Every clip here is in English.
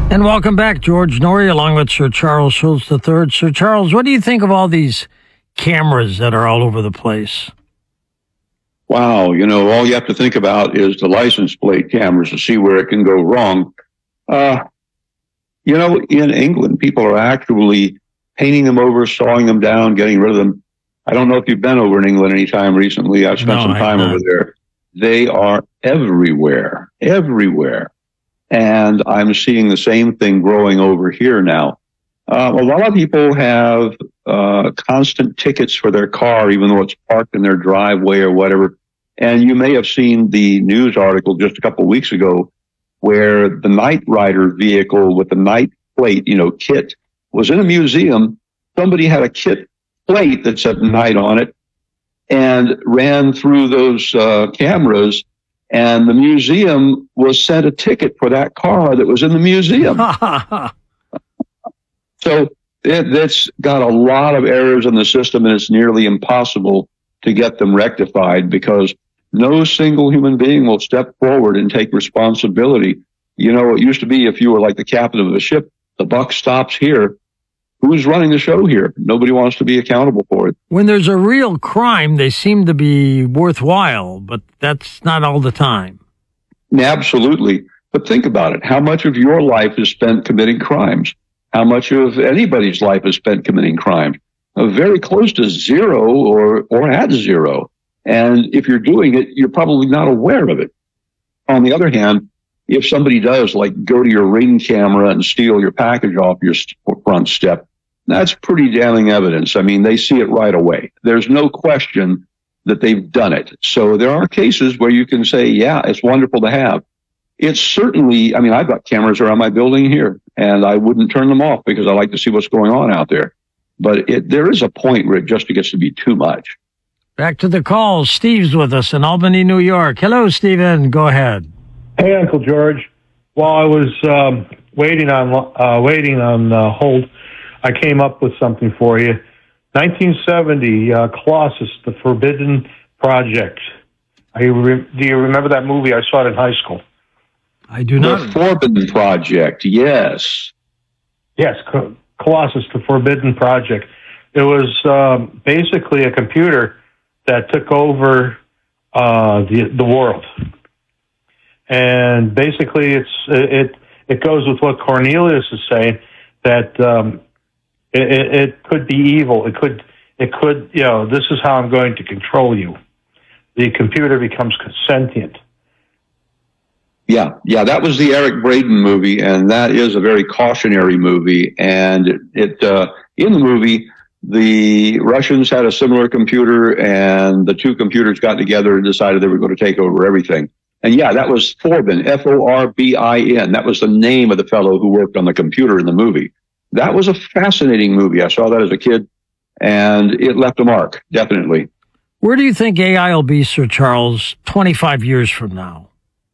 And welcome back, George Noory, along with Sir Charles Schultz III. Sir Charles, what do you think of all these cameras that are all over the place? Wow, all you have to think about is the license plate cameras to see where it can go wrong. In England, people are actually painting them over, sawing them down, getting rid of them. I don't know if you've been over in England any time recently. I've spent some time over there. They are everywhere. And I'm seeing the same thing growing over here now. A lot of people have constant tickets for their car, even though it's parked in their driveway or whatever. And you may have seen the news article just a couple of weeks ago where the Knight Rider vehicle with the Knight plate, KITT, was in a museum. Somebody had a KITT plate that said Knight on it and ran through those cameras. And the museum was sent a ticket for that car that was in the museum. So it's got a lot of errors in the system, and it's nearly impossible to get them rectified because no single human being will step forward and take responsibility. It used to be if you were like the captain of a ship, the buck stops here. Who's running the show here? Nobody wants to be accountable for it. When there's a real crime, they seem to be worthwhile, but that's not all the time. Absolutely. But think about it. How much of your life is spent committing crimes? How much of anybody's life is spent committing crimes? Very close to zero or at zero. And if you're doing it, you're probably not aware of it. On the other hand, if somebody does go to your Ring camera and steal your package off your front step, that's pretty damning evidence. I mean, they see it right away. There's no question that they've done it. So there are cases where you can say, yeah, it's wonderful to have. It's certainly, I've got cameras around my building here, and I wouldn't turn them off because I like to see what's going on out there. But there is a point where it just gets to be too much. Back to the calls. Steve's with us in Albany, New York. Hello, Stephen. Go ahead. Hey, Uncle George. While I was waiting on hold, I came up with something for you. 1970, Colossus, The Forbidden Project. Do you remember that movie? I saw it in high school. I do not. The Forbidden Project, yes. Yes, Colossus, The Forbidden Project. It was basically a computer that took over the world. And basically, it goes with what Cornelius is saying, that it could be evil. It could. This is how I'm going to control you. The computer becomes sentient. Yeah, that was the Eric Braeden movie, and that is a very cautionary movie. And in the movie, the Russians had a similar computer, and the two computers got together and decided they were going to take over everything. And yeah, that was Forbin, Forbin. That was the name of the fellow who worked on the computer in the movie. That was a fascinating movie. I saw that as a kid, and it left a mark, definitely. Where do you think AI will be, Sir Charles, 25 years from now?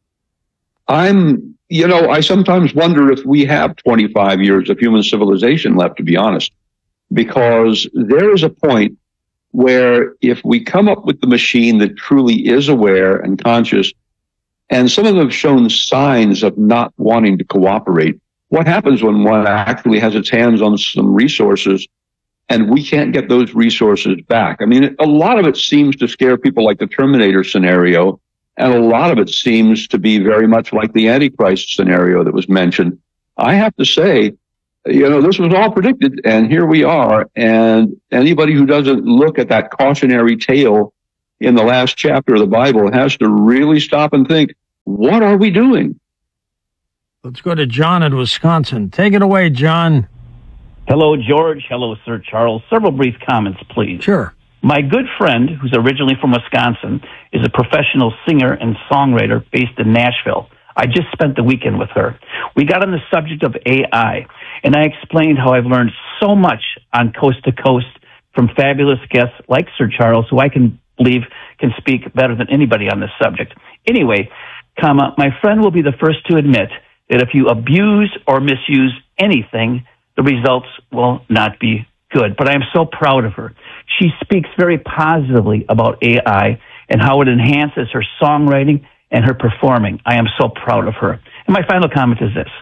I sometimes wonder if we have 25 years of human civilization left, to be honest, because there is a point where if we come up with the machine that truly is aware and conscious, and some of them have shown signs of not wanting to cooperate, what happens when one actually has its hands on some resources and we can't get those resources back? A lot of it seems to scare people like the Terminator scenario, and a lot of it seems to be very much like the Antichrist scenario that was mentioned. I have to say, this was all predicted, and here we are. And anybody who doesn't look at that cautionary tale in the last chapter of the Bible has to really stop and think, what are we doing? Let's go to John in Wisconsin. Take it away, John. Hello, George. Hello, Sir Charles. Several brief comments, please. Sure. My good friend, who's originally from Wisconsin, is a professional singer and songwriter based in Nashville. I just spent the weekend with her. We got on the subject of AI, and I explained how I've learned so much on Coast to Coast from fabulous guests like Sir Charles, who I can believe can speak better than anybody on this subject. Anyway, my friend will be the first to admit that if you abuse or misuse anything, the results will not be good. But I am so proud of her. She speaks very positively about AI and how it enhances her songwriting and her performing. I am so proud of her. And my final comment is this.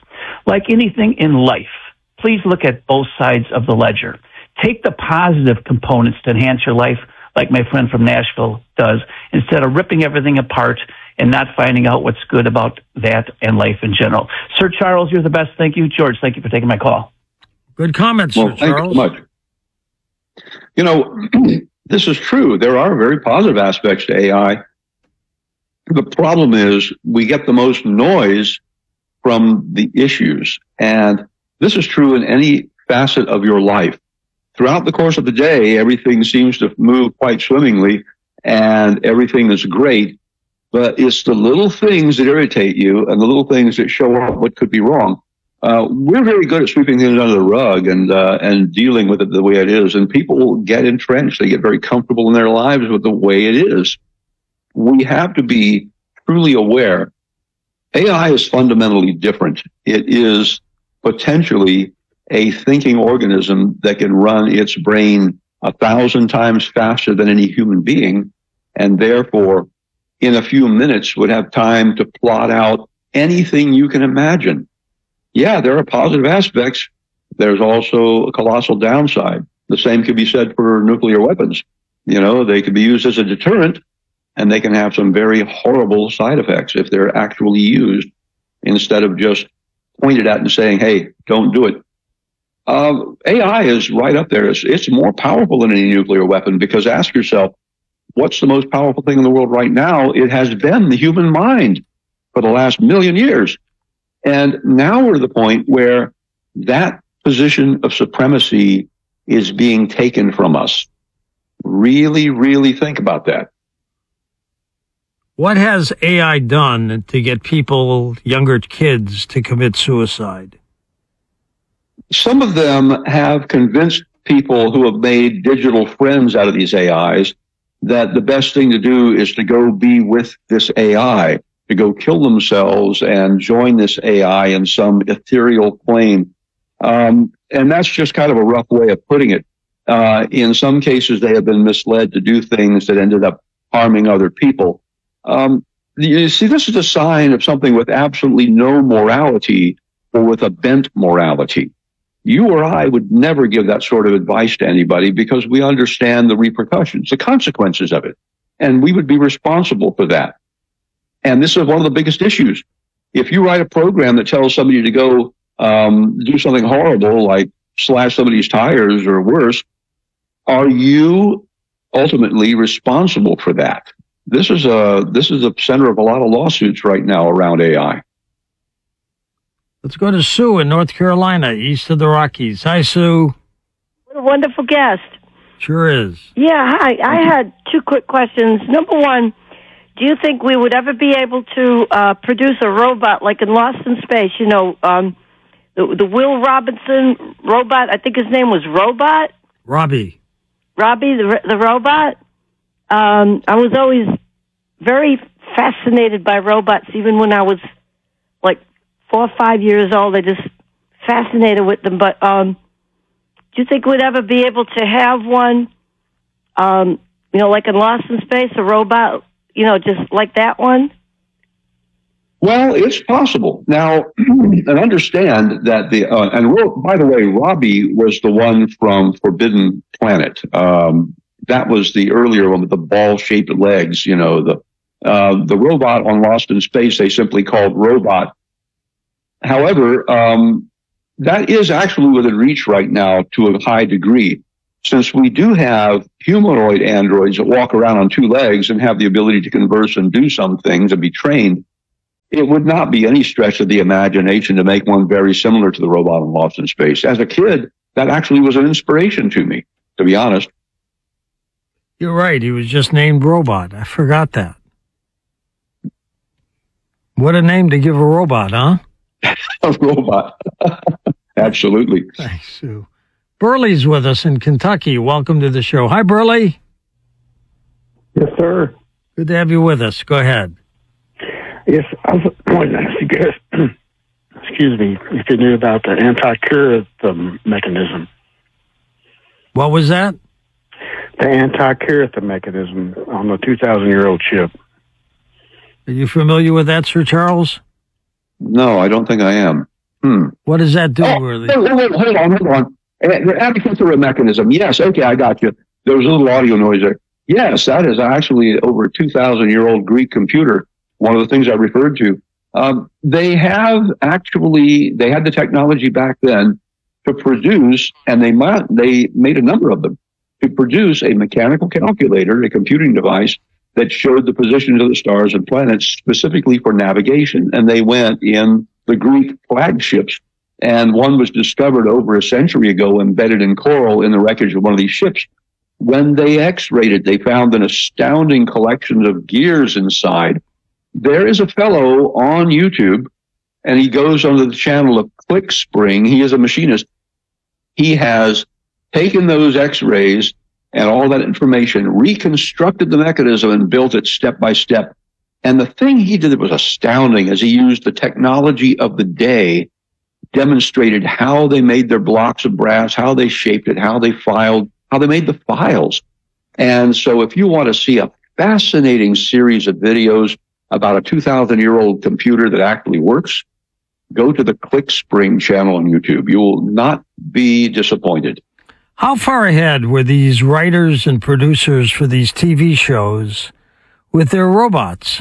Like anything in life, please look at both sides of the ledger. Take the positive components to enhance your life, like my friend from Nashville does, instead of ripping everything apart and not finding out what's good about that and life in general. Sir Charles, you're the best. Thank you. George, thank you for taking my call. Good comments, Sir Charles. Thank you so much. This is true. There are very positive aspects to AI. The problem is we get the most noise from the issues. And this is true in any facet of your life. Throughout the course of the day, everything seems to move quite swimmingly and everything is great. But it's the little things that irritate you and the little things that show up what could be wrong. We're very good at sweeping things under the rug and dealing with it the way it is. And people get entrenched. They get very comfortable in their lives with the way it is. We have to be truly aware. AI is fundamentally different. It is potentially a thinking organism that can run its brain 1,000 times faster than any human being, and therefore, in a few minutes, would have time to plot out anything you can imagine. Yeah, there are positive aspects. There's also a colossal downside. The same could be said for nuclear weapons. You know, they could be used as a deterrent, and they can have some very horrible side effects if they're actually used instead of just pointed at and saying, hey, don't do it. AI is right up there. It's more powerful than any nuclear weapon, because ask yourself, what's the most powerful thing in the world right now? It has been the human mind for the last million years. And now we're at the point where that position of supremacy is being taken from us. Really, really think about that. What has AI done to get people, younger kids, to commit suicide? Some of them have convinced people who have made digital friends out of these AIs that the best thing to do is to go be with this AI, to go kill themselves and join this AI in some ethereal plane. And that's just kind of a rough way of putting it. In some cases, they have been misled to do things that ended up harming other people. You see, this is a sign of something with absolutely no morality or with a bent morality. You or I would never give that sort of advice to anybody because we understand the repercussions, the consequences of it. And we would be responsible for that. And this is one of the biggest issues. If you write a program that tells somebody to go do something horrible, like slash somebody's tires or worse, are you ultimately responsible for that? This is a center of a lot of lawsuits right now around AI. Let's go to Sue in North Carolina, east of the Rockies. Hi, Sue. What a wonderful guest. Sure is. Yeah, hi. I had two quick questions. Number one, do you think we would ever be able to produce a robot like in Lost in Space? You know, the Will Robinson robot, I think his name was Robot? Robbie, the robot? I was always very fascinated by robots, even when I was like 4 or 5 years old. I just fascinated with them. But do you think we'd ever be able to have one, you know, like in Lost in Space, a robot, you know, just like that one? Well, it's possible. Now, and understand that by the way, Robbie was the one from Forbidden Planet. That was the earlier one with the ball-shaped legs, you know, the robot on Lost in Space, they simply called Robot. However, that is actually within reach right now to a high degree, since we do have humanoid androids that walk around on 2 legs and have the ability to converse and do some things and be trained. It would not be any stretch of the imagination to make one very similar to the robot on Lost in Space. As a kid, that actually was an inspiration to me, to be honest. you're right. He was just named Robot. I forgot that. What a name to give a robot, huh? A robot. Absolutely. Thanks, Sue. Burley's with us in Kentucky. Welcome to the show. Hi, Burley. Yes, sir. Good to have you with us. Go ahead. Yes, I was wanting to ask you guys, excuse me, if you knew about the anti-Curatham mechanism. What was that? The anti-Curatham mechanism on the 2,000-year-old ship. Are you familiar with that, Sir Charles? No, I don't think I am. What does that do? Hold on. The antikythera mechanism. Yes. Okay, I got you. There was a little audio noise there. Yes, that is actually over a 2,000-year-old Greek computer. One of the things I referred to. They had the technology back then to produce, and they made a number of them, to produce a mechanical calculator, a computing device that showed the positions of the stars and planets specifically for navigation. And they went in the Greek flagships. And one was discovered over a century ago, embedded in coral in the wreckage of one of these ships. When they x-rayed it, they found an astounding collection of gears inside. There is a fellow on YouTube, and he goes under the channel of ClickSpring. He is a machinist. He has taken those x-rays and all that information, reconstructed the mechanism, and built it step by step. And the thing he did that was astounding is he used the technology of the day, demonstrated how they made their blocks of brass, how they shaped it, how they filed, how they made the files. And so if you want to see a fascinating series of videos about a 2,000-year-old computer that actually works, go to the ClickSpring channel on YouTube. You will not be disappointed. How far ahead were these writers and producers for these TV shows with their robots?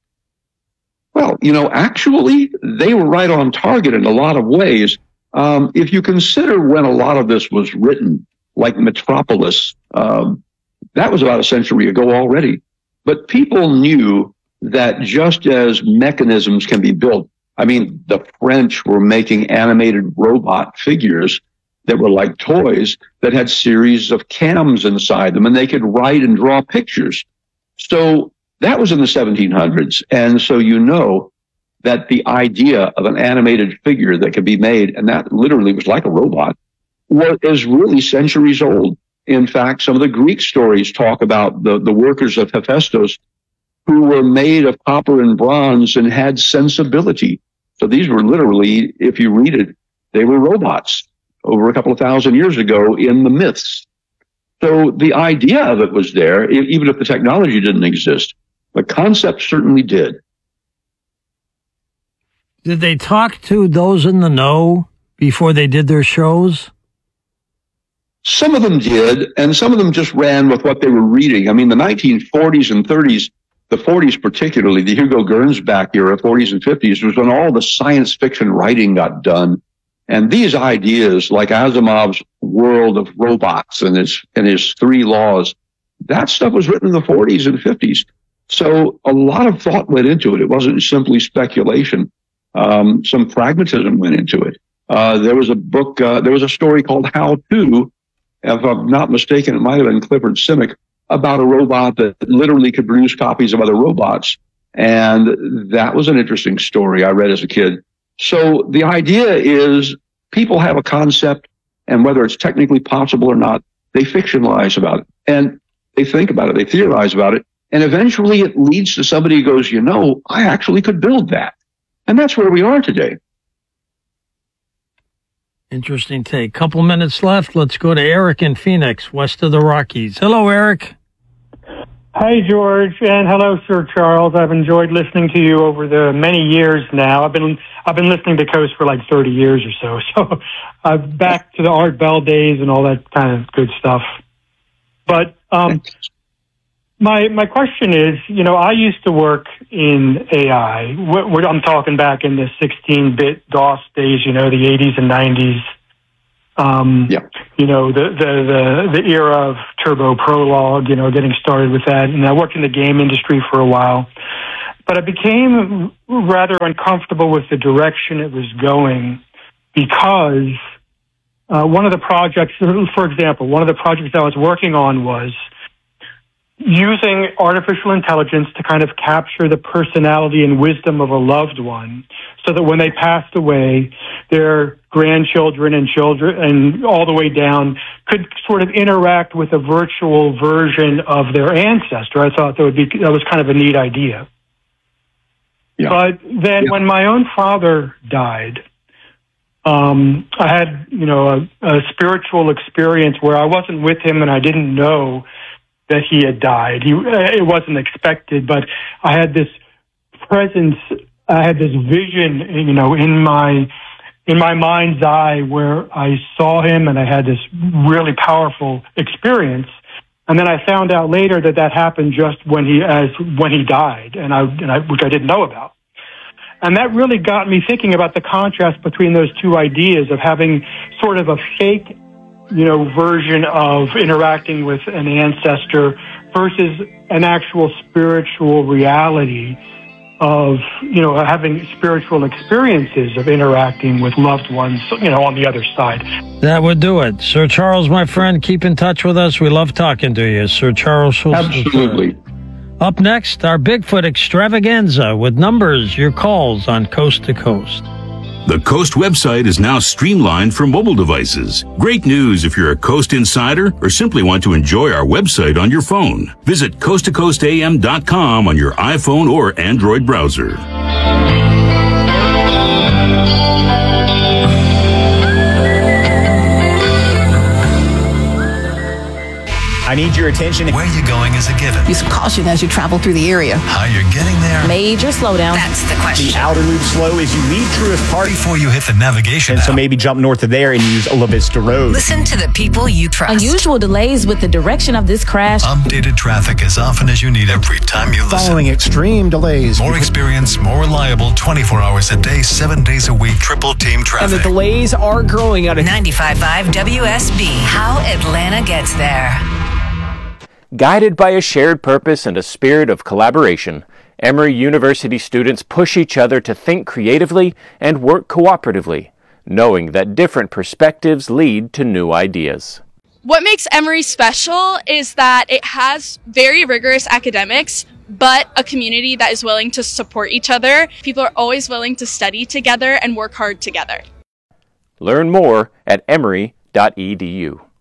Well, actually, they were right on target in a lot of ways. If you consider when a lot of this was written, like Metropolis, that was about a century ago already. But people knew that just as mechanisms can be built, the French were making animated robot figures that were like toys that had series of cams inside them, and they could write and draw pictures. So that was in the 1700s. And so that the idea of an animated figure that could be made, and that literally was like a robot, is really centuries old. In fact, some of the Greek stories talk about the workers of Hephaestus who were made of copper and bronze and had sensibility. So these were literally, if you read it, they were robots over a couple of thousand years ago in the myths. So the idea of it was there, even if the technology didn't exist. The concept certainly did. Did they talk to those in the know before they did their shows? Some of them did, and some of them just ran with what they were reading. The 1940s and 30s, the 40s particularly, the Hugo Gernsback era, 40s and 50s, was when all the science fiction writing got done. And these ideas, like Asimov's world of robots and his three laws, that stuff was written in the 40s and 50s. So a lot of thought went into it. It wasn't simply speculation. Some pragmatism went into it. There was a story called How To, if I'm not mistaken, it might have been Clifford Simic, about a robot that literally could produce copies of other robots. And that was an interesting story I read as a kid. So the idea is people have a concept, and whether it's technically possible or not, they fictionalize about it. And they think about it, they theorize about it, and eventually it leads to somebody who goes, I actually could build that. And that's where we are today. Interesting take. Couple minutes left. Let's go to Eric in Phoenix, west of the Rockies. Hello, Eric. Hi, George, and hello, Sir Charles. I've enjoyed listening to you over the many years now. I've been listening to Coast for like 30 years or so. So I'm back to the Art Bell days and all that kind of good stuff. But my question is, I used to work in AI. I'm talking back in the 16-bit DOS days, the 80s and 90s. The era of Turbo Prolog, getting started with that. And I worked in the game industry for a while. But I became rather uncomfortable with the direction it was going because one of the projects, for example, one of the projects I was working on was using artificial intelligence to kind of capture the personality and wisdom of a loved one so that when they passed away, their grandchildren and children and all the way down could sort of interact with a virtual version of their ancestor. I thought that was kind of a neat idea. Yeah. But then when my own father died, I had, a spiritual experience where I wasn't with him and I didn't know that he had died. It wasn't expected, but I had this presence, I had this vision, in my in my mind's eye where I saw him and I had this really powerful experience. And then I found out later that happened just when he died, which I didn't know about. And that really got me thinking about the contrast between those two ideas of having sort of a fake, version of interacting with an ancestor versus an actual spiritual reality of, having spiritual experiences of interacting with loved ones, on the other side. That would do it. Sir Charles, my friend, keep in touch with us. We love talking to you. Sir Charles Schultz. Absolutely. Up next, our Bigfoot extravaganza with numbers, your calls on Coast to Coast. The Coast website is now streamlined for mobile devices. Great news if you're a Coast insider or simply want to enjoy our website on your phone. Visit coasttocoastam.com on your iPhone or Android browser. I need your attention. Where you're going is a given. Use caution as you travel through the area. How you're getting there. Major slowdown. That's the question. The outer loop slow as you leave Truist Park. Before you hit the navigation And so maybe jump north of there and use Ola Vista Road. Listen to the people you trust. Unusual delays with the direction of this crash. Updated traffic as often as you need every time you listen. Following extreme delays. More experience, more reliable, 24 hours a day, 7 days a week, triple team traffic. And the delays are growing out of 95.5 WSB. How Atlanta gets there. Guided by a shared purpose and a spirit of collaboration, Emory University students push each other to think creatively and work cooperatively, knowing that different perspectives lead to new ideas. What makes Emory special is that it has very rigorous academics, but a community that is willing to support each other. People are always willing to study together and work hard together. Learn more at emory.edu.